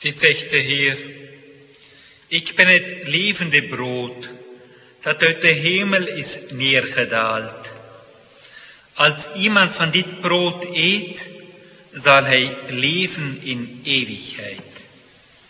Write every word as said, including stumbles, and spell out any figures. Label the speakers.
Speaker 1: Dit zegt de Heer, ik ben het levende brood dat uit de hemel is neergedaald. Als iemand van dit brood eet, zal hij leven in eeuwigheid.